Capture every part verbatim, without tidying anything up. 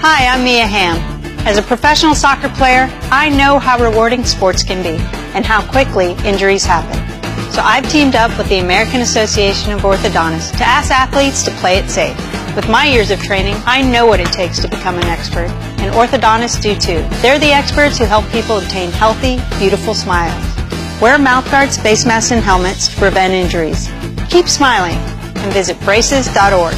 Hi, I'm Mia Hamm. As a professional soccer player, I know how rewarding sports can be and how quickly injuries happen. So I've teamed up with the American Association of Orthodontists to ask athletes to play it safe. With my years of training, I know what it takes to become an expert, and orthodontists do too. They're the experts who help people obtain healthy, beautiful smiles. Wear mouth guards, face masks, and helmets to prevent injuries. Keep smiling and visit braces dot org.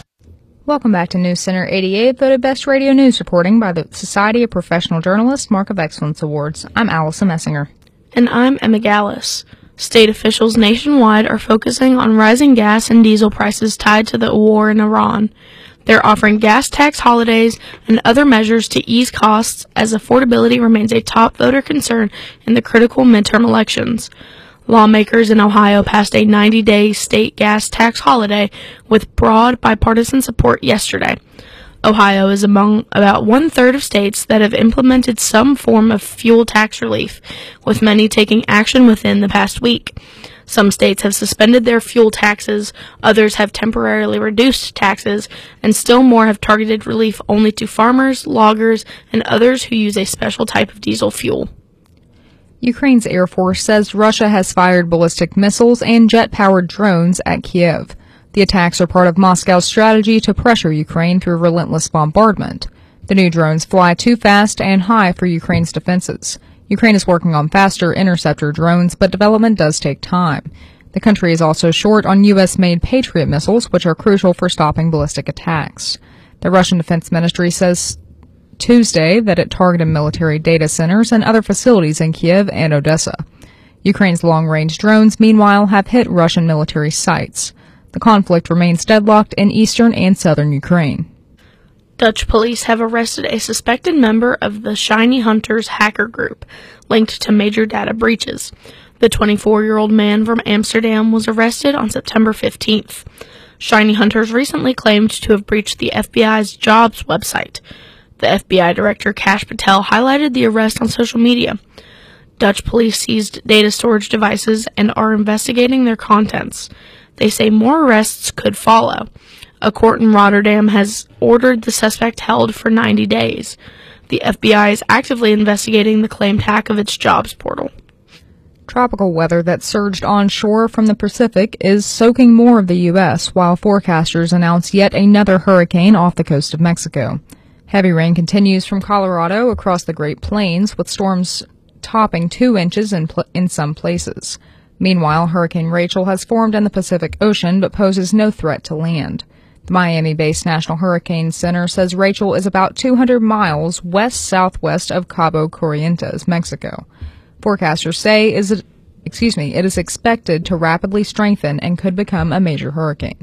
Welcome back to News Center eighty-eight, voted Best Radio News Reporting by the Society of Professional Journalists Mark of Excellence Awards. I'm Allison Messinger. And I'm Emma Gallus. State officials nationwide are focusing on rising gas and diesel prices tied to the war in Iran. They're offering gas tax holidays and other measures to ease costs as affordability remains a top voter concern in the critical midterm elections. Lawmakers in Ohio passed a ninety-day state gas tax holiday with broad bipartisan support yesterday. Ohio is among about one-third of states that have implemented some form of fuel tax relief, with many taking action within the past week. Some states have suspended their fuel taxes, others have temporarily reduced taxes, and still more have targeted relief only to farmers, loggers, and others who use a special type of diesel fuel. Ukraine's Air Force says Russia has fired ballistic missiles and jet-powered drones at Kiev. The attacks are part of Moscow's strategy to pressure Ukraine through relentless bombardment. The new drones fly too fast and high for Ukraine's defenses. Ukraine is working on faster interceptor drones, but development does take time. The country is also short on U S-made Patriot missiles, which are crucial for stopping ballistic attacks. The Russian Defense Ministry says Tuesday that it targeted military data centers and other facilities in Kiev and Odessa. Ukraine's long-range drones, meanwhile, have hit Russian military sites. The conflict remains deadlocked in eastern and southern Ukraine. Dutch police have arrested a suspected member of the Shiny Hunters hacker group linked to major data breaches. The twenty-four-year-old man from Amsterdam was arrested on September fifteenth. Shiny Hunters recently claimed to have breached the F B I's jobs website. The F B I director, Kash Patel, highlighted the arrest on social media. Dutch police seized data storage devices and are investigating their contents. They say more arrests could follow. A court in Rotterdam has ordered the suspect held for ninety days. The F B I is actively investigating the claimed hack of its jobs portal. Tropical weather that surged onshore from the Pacific is soaking more of the U S, while forecasters announce yet another hurricane off the coast of Mexico. Heavy rain continues from Colorado across the Great Plains, with storms topping two inches in, pl- in some places. Meanwhile, Hurricane Rachel has formed in the Pacific Ocean but poses no threat to land. The Miami-based National Hurricane Center says Rachel is about two hundred miles west-southwest of Cabo Corrientes, Mexico. Forecasters say is it, excuse me, it is expected to rapidly strengthen and could become a major hurricane.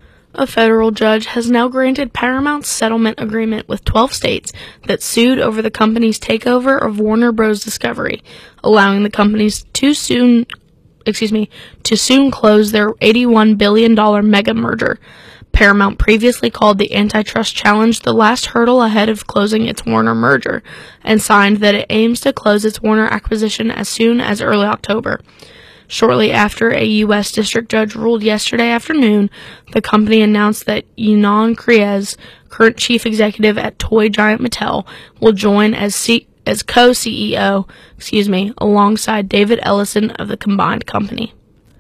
A federal judge has now granted Paramount's settlement agreement with twelve states that sued over the company's takeover of Warner Bros. Discovery, allowing the companies to soon, excuse me, to soon close their eighty-one billion dollars mega merger. Paramount previously called the antitrust challenge the last hurdle ahead of closing its Warner merger, and signed that it aims to close its Warner acquisition as soon as early October. Shortly after a U S district judge ruled yesterday afternoon, the company announced that Ynon Kreiz, current chief executive at toy giant Mattel, will join as C- as co-C E O, excuse me, alongside David Ellison of the combined company.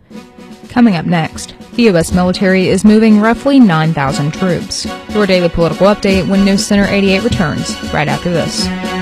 Coming up next, the U S military is moving roughly nine thousand troops. Your daily political update when News Center eighty-eight returns right after this.